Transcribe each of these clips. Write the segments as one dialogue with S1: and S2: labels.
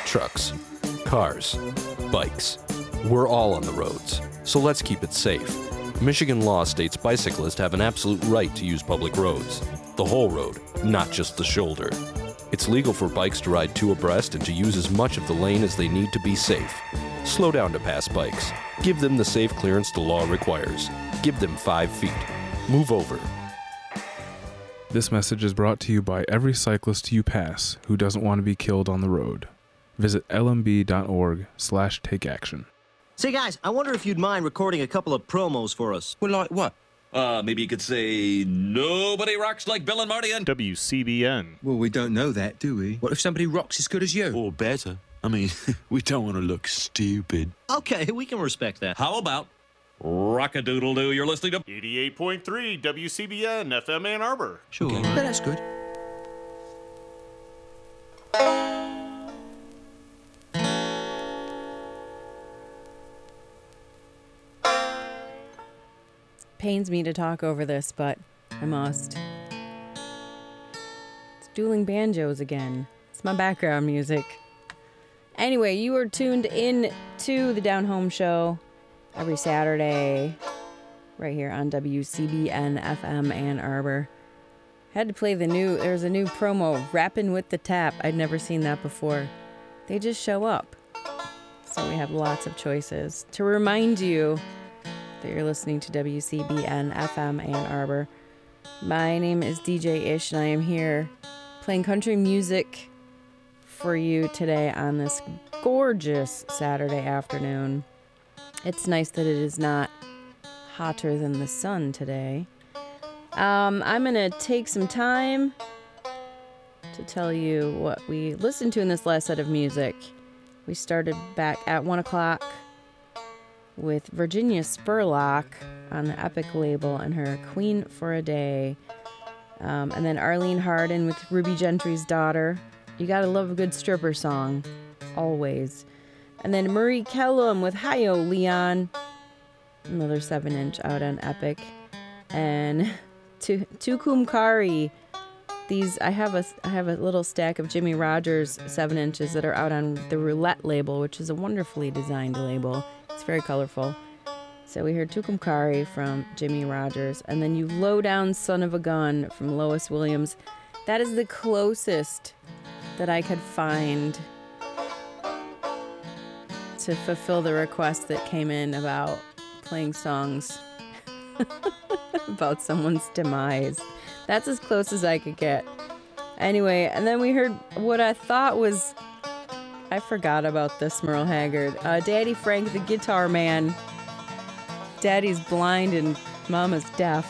S1: Trucks, cars, bikes. We're all on the roads, so let's keep it safe. Michigan law states bicyclists have an absolute right to use public roads. The whole road, not just the shoulder. It's legal for bikes to ride two abreast and to use as much of the lane as they need to be safe. Slow down to pass bikes. Give them the safe clearance the law requires. Give them 5 feet. Move over.
S2: This message is brought to you by every cyclist you pass who doesn't want to be killed on the road. Visit lmb.org/takeaction.
S3: Say, guys, I wonder if you'd mind recording a couple of promos for us.
S4: Well, like what?
S5: Maybe you could say, nobody rocks like Bill and Marty and
S6: WCBN.
S4: Well, we don't know that, do we? What if somebody rocks as good as you?
S7: Or better. I mean, we don't want to look stupid.
S3: Okay, we can respect that.
S5: How about Rock-a-Doodle-Doo? You're listening to
S6: 88.3 WCBN FM Ann Arbor.
S4: Sure. Okay. Well, that's good.
S8: Pains me to talk over this, but I must. It's dueling banjos again. It's my background music. Anyway, you are tuned in to the Down Home Show every Saturday right here on WCBN FM Ann Arbor. Had to play there's a new promo, Rappin' with the Tap. I'd never seen that before. They just show up. So we have lots of choices. To remind you that you're listening to WCBN FM Ann Arbor. My name is DJ Ish, and I am here playing country music for you today on this gorgeous Saturday afternoon. It's nice that it is not hotter than the sun today. I'm going to take some time to tell you what we listened to in this last set of music. We started back at 1 o'clock with Virginia Spurlock on the Epic label and her Queen for a Day. And then Arlene Hardin with Ruby Gentry's Daughter. You gotta love a good stripper song, always. And then Marie Kellum with Hi-Yo Leon, another 7-inch out on Epic. And Tucumcari. These I have a little stack of Jimmy Rogers 7-inches that are out on the Roulette label, which is a wonderfully designed label. It's very colorful. So we heard Tucumcari from Jimmy Rogers, and then You Low Down Son of a Gun from Lois Williams. That is the closest that I could find to fulfill the request that came in about playing songs about someone's demise. That's as close as I could get. Anyway, and then we heard what I thought was... I forgot about this, Merle Haggard. Daddy Frank, the Guitar Man. Daddy's blind and Mama's deaf.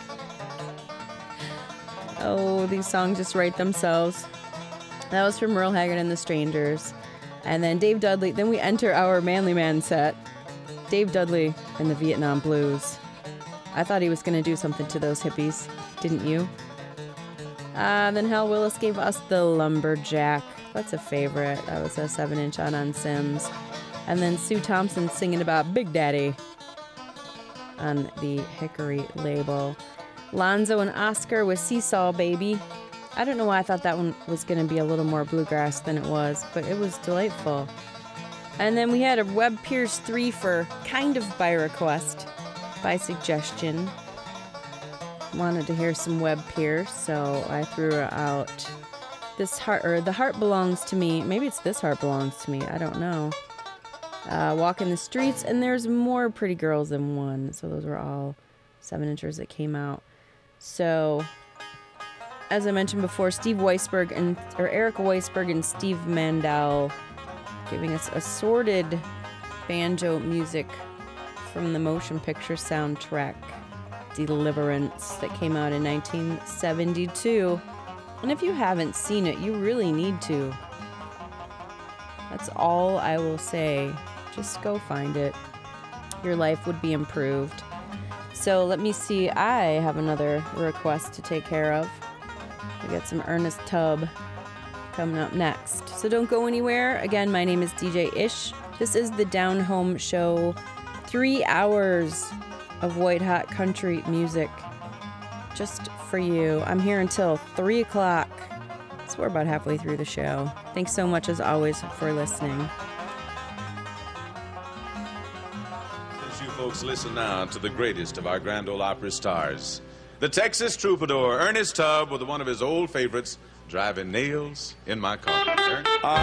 S8: Oh, these songs just write themselves. That was from Merle Haggard and the Strangers. And then Dave Dudley. Then we enter our Manly Man set. Dave Dudley and the Vietnam Blues. I thought he was going to do something to those hippies. Didn't you? Then Hal Willis gave us the Lumberjack. That's a favorite. That was a 7-inch out on Sims. And then Sue Thompson singing about Big Daddy on the Hickory label. Lonzo and Oscar with Seesaw Baby. I don't know why I thought that one was going to be a little more bluegrass than it was, but it was delightful. And then we had a Webb Pierce 3 for kind of by request, by suggestion. Wanted to hear some Webb Pierce, so I threw out This Heart, or The Heart Belongs to Me. Maybe it's This Heart Belongs to Me. I don't know. Walking the Streets, and there's more Pretty Girls Than One. So those were all 7-inchers that came out. So, as I mentioned before, Eric Weisberg and Steve Mandel giving us assorted banjo music from the motion picture soundtrack Deliverance that came out in 1972. And if you haven't seen it, you really need to. That's all I will say. Just go find it. Your life would be improved. So let me see. I have another request to take care of. I got some Ernest Tubb coming up next. So don't go anywhere. Again, my name is DJ Ish. This is the Down Home Show. 3 hours of white hot country music just for you. I'm here until 3 o'clock. It's So we're about halfway through the show. Thanks so much, as always, for listening.
S9: As you folks listen now to the greatest of our Grand Ole Opry stars, the Texas troubadour Ernest Tubb with one of his old favorites, Driving Nails in My Coffin. Ernest?